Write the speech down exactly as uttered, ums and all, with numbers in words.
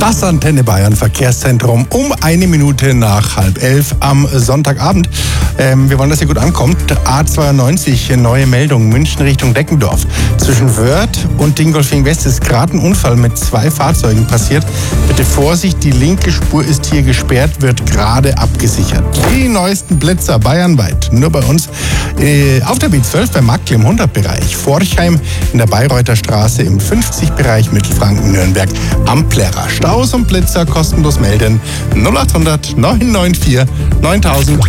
Das Antenne Bayern Verkehrszentrum um eine Minute nach halb elf am Sonntagabend. Ähm, wir wollen, dass ihr gut ankommt. A zweiundneunzig, neue Meldung, München Richtung Deckendorf. Zwischen Wörth und Dingolfing West ist gerade ein Unfall mit zwei Fahrzeugen passiert. Bitte Vorsicht, die linke Spur ist hier gesperrt, wird gerade abgesichert. Die neuesten Blitzer bayernweit, nur bei uns. Äh, auf der B zwölf bei Mackl im hundert-Bereich. Forchheim in der Bayreuther Straße im fünfzig-Bereich Mittelfranken-Nürnberg am Plärrer. Staus und Blitzer kostenlos melden null acht hundert neun neun vier neuntausend.